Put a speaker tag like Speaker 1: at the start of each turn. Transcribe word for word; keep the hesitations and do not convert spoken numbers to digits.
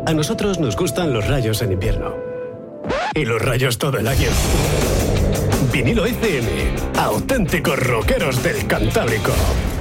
Speaker 1: A nosotros nos gustan los rayos en invierno. Y los rayos todo el año. Vinilo F M, auténticos rockeros del Cantábrico.